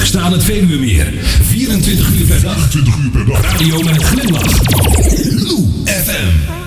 Leukste aan het Veluwemeer. 24 uur per dag. Radio met een glimlach. Lou FM.